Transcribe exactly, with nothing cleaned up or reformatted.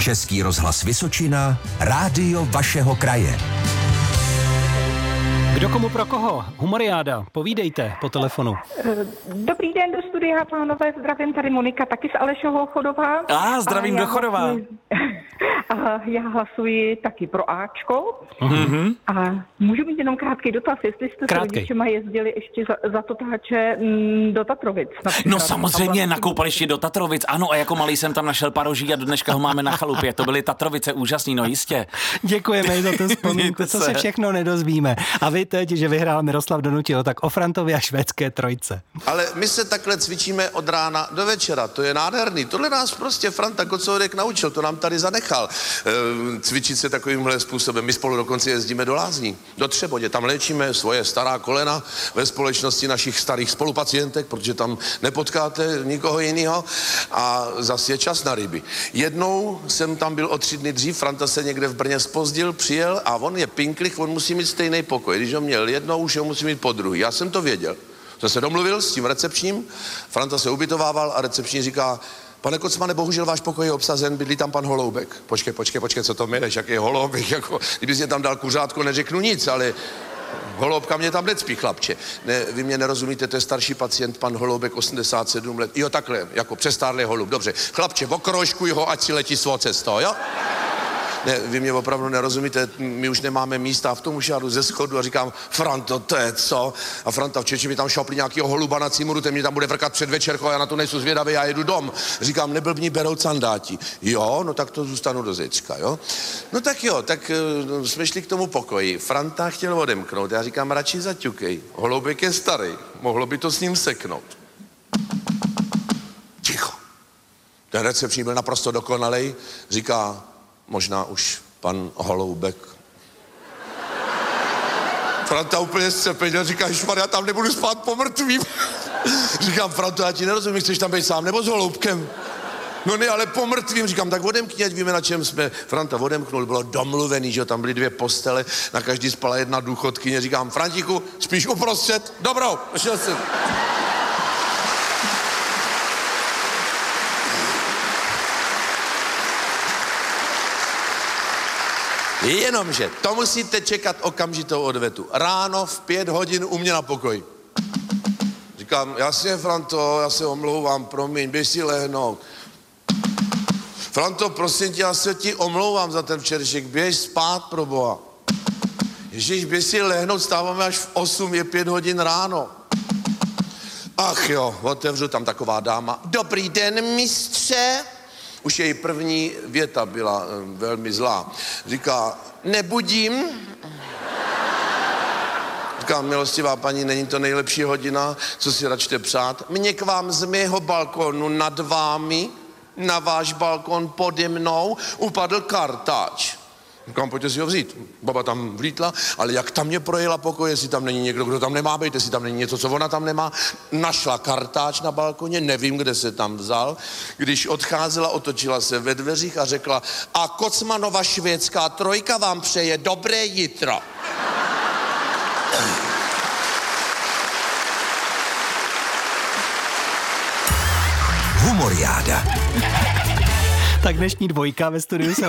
Český rozhlas Vysočina, rádio vašeho kraje. Kdo komu pro koho? Humoriáda, povídejte po telefonu. Dobrý den do studia, pánové, zdravím, tady Monika, taky z Alešovho Chodova. A zdravím do Chodova. Hlasuji, a já hlasuji taky pro Ačko. Mm-hmm. A můžu mít jenom krátký dotaz, jestli jste s rodičema jezdili ještě za, za totáče m, do Tatrovic. No samozřejmě, na koupališti do Tatrovic, ano, a jako malý jsem tam našel paroží a do dneška ho máme na chalupě. To byly Tatrovice, úžasný, no jistě. Děkujeme za to vzpomínku, co se všechno nedozvíme. A vy teď, že vyhrál Miroslav Donutil, tak o Frantovi a švédské trojce. Ale my se takhle cvičíme od rána do večera, to je nádherný. Tohle nás prostě Franta Kocourek naučil, to nám tady zanechal. E, cvičit se takovýmhle způsobem. My spolu dokonce jezdíme do Lázní, do Třebodě. Tam léčíme svoje stará kolena ve společnosti našich starých spolupacientek, protože tam nepotkáte nikoho jiného. A zase je čas na ryby. Jednou jsem tam byl o tři dny dřív, Franta se někde v Brně zpozdil, přijel a on je pinklich, on musí mít stejný pokoj. Když ho měl jednou, už ho musí mít po druhý. Já jsem to věděl. Jsem se domluvil s tím recepčním, Franta se ubytovával a recepční říká: pane Kocmane, bohužel váš pokoj je obsazen, bydlí tam pan Holoubek. Počkej, počkej, počkej, co to mileš, jaký Holoubek, jako, kdybys mě tam dal kuřátko, neřeknu nic, ale Holoubka mě tam necpí, chlapče. Ne, vy mě nerozumíte, to je starší pacient, pan Holoubek, osmdesát sedm let. Jo, takhle, jako přestárlý holub, dobře. Chlapče, okrožkuj ho, ať si letí svou cestou, jo? Ne, vy mě opravdu nerozumíte, my už nemáme místa a v tom už já jdu ze schodu a říkám: Franto, to je co? A Franta v Čeči mi tam šoupli nějakýho holuba na cimuru, ten mě tam bude vrkat před večerkou, já na to nejsou zvědavý, já jedu dom. Říkám: neblbni, berou candáti. Jo, no tak to zůstanu do zítřka, jo? No tak jo, tak uh, jsme šli k tomu pokoji. Franta chtěl odemknout, já říkám: radši zaťukej, Holoubek je starý, mohlo by to s ním seknout. Ticho. Ten recepční byl naprosto dokonalej, říká: možná už pan Holoubek. Franta úplně zcepeně říká: ježmar, já tam nebudu spát po mrtvým. Říkám: Franto, já ti nerozumím, chceš tam být sám nebo s Holoubkem? No ne, ale po mrtvým. Říkám: tak odemkni, ať víme, na čem jsme. Franta odemknul, bylo domluvený, že tam byly dvě postele, na každý spala jedna důchodkyně. Říkám: Frantíku, spíš uprostřed? Dobrou, šel jsem. Jenomže to musíte čekat okamžitou odvetu. Ráno v pět hodin u mě na pokoji. Říkám: jasně, Franto, já se omlouvám, promiň, běž si lehnout. Franto, prosím tě, já se ti omlouvám za ten včerejšek, běž spát, proboha. Ježíš, běž si lehnout, stáváme až v osm, je pět hodin ráno. Ach jo, otevřu, tam taková dáma: dobrý den, mistře. Už její první věta byla um, velmi zlá. Říká: nebudím. Říkám: milostivá paní, není to nejlepší hodina, co si račte přát? Mně k vám z mého balkonu nad vámi, na váš balkon pode mnou, upadl kartáč. Říkám: pojďte si ho vzít. Baba tam vlítla, ale jak tam mě projela pokoj, jestli tam není někdo, kdo tam nemá být, jestli tam není něco, co ona tam nemá. Našla kartáč na balkoně, nevím, kde se tam vzal. Když odcházela, otočila se ve dveřích a řekla: a Kocmanova švédská trojka vám přeje dobré jitro. Humoriáda. Tak dnešní dvojka ve studiu se